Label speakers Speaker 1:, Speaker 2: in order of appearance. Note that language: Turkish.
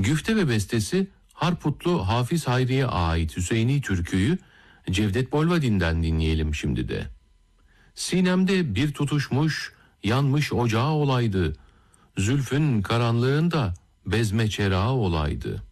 Speaker 1: Güfte ve bestesi Harputlu Hafız Hayri'ye ait Hüseyini türküyü Cevdet Bolvadin'den dinleyelim şimdi de. Sinemde bir tutuşmuş, yanmış ocağı olaydı. Zülfün karanlığında bezme çerağı olaydı.